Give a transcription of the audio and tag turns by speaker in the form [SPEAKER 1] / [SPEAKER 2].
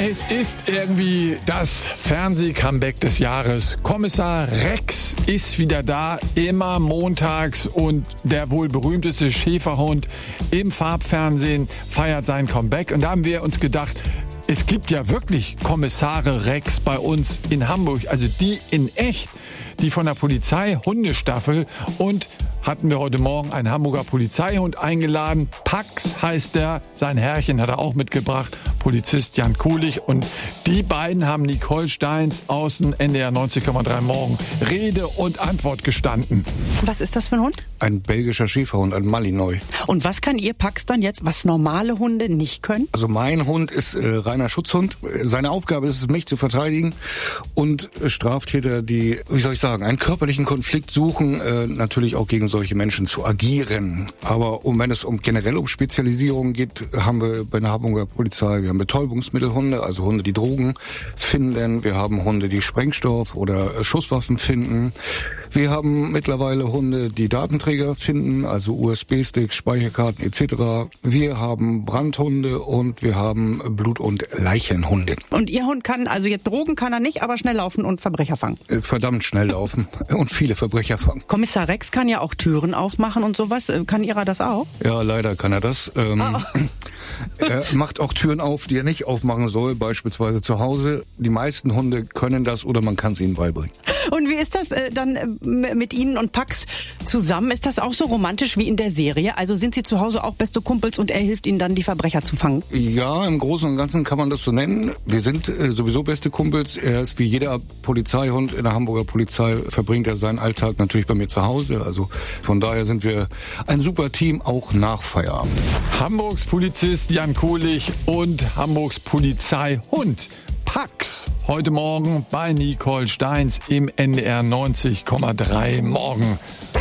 [SPEAKER 1] Es ist irgendwie das Fernseh-Comeback des Jahres. Kommissar Rex ist wieder da, immer montags, und der wohl berühmteste Schäferhund im Farbfernsehen feiert sein Comeback. Und da haben wir uns gedacht, es gibt ja wirklich Kommissare Rex bei uns in Hamburg, also die in echt, die von der Polizei Hundestaffel, und hatten wir heute Morgen einen Hamburger Polizeihund eingeladen. Pax heißt er, sein Herrchen hat er auch mitgebracht, Polizist Jan Kulich, und die beiden haben Nicole Steins aus dem NDR 90,3 Morgen Rede und Antwort gestanden.
[SPEAKER 2] Was ist das für ein Hund?
[SPEAKER 3] Ein belgischer Schäferhund, ein Malinois.
[SPEAKER 2] Und was kann Ihr Pax dann jetzt, was normale Hunde nicht können?
[SPEAKER 3] Also mein Hund ist reiner Schutzhund. Seine Aufgabe ist es, mich zu verteidigen und Straftäter, die, einen körperlichen Konflikt suchen, natürlich auch gegen solche Menschen zu agieren. Aber wenn es generell um Spezialisierung geht, haben wir bei der Hamburger Polizei, wir haben Betäubungsmittelhunde, also Hunde, die Drogen finden. Wir haben Hunde, die Sprengstoff oder Schusswaffen finden. Wir haben mittlerweile Hunde, die Datenträger finden, also USB-Sticks, Speicherkarten etc. Wir haben Brandhunde und wir haben Blut- und Leichenhunde.
[SPEAKER 2] Und Ihr Hund kann, also jetzt Drogen kann er nicht, aber schnell laufen und Verbrecher fangen?
[SPEAKER 3] Verdammt schnell laufen und viele Verbrecher fangen.
[SPEAKER 2] Kommissar Rex kann ja auch Türen aufmachen und sowas. Kann Ihrer das auch?
[SPEAKER 3] Ja, leider kann er das. Er macht auch Türen auf, die er nicht aufmachen soll, beispielsweise zu Hause. Die meisten Hunde können das oder man kann es ihnen beibringen.
[SPEAKER 2] Und wie ist das dann mit Ihnen und Pax zusammen? Ist das auch so romantisch wie in der Serie? Also sind Sie zu Hause auch beste Kumpels und er hilft Ihnen dann, die Verbrecher zu fangen?
[SPEAKER 3] Ja, im Großen und Ganzen kann man das so nennen. Wir sind sowieso beste Kumpels. Er ist wie jeder Polizeihund in der Hamburger Polizei, verbringt er seinen Alltag natürlich bei mir zu Hause. Also von daher sind wir ein super Team, auch nach Feierabend.
[SPEAKER 1] Hamburgs Polizist Jan Kulich und Hamburgs Polizeihund Pax heute Morgen bei Nicole Steins im NDR 90,3 Morgen.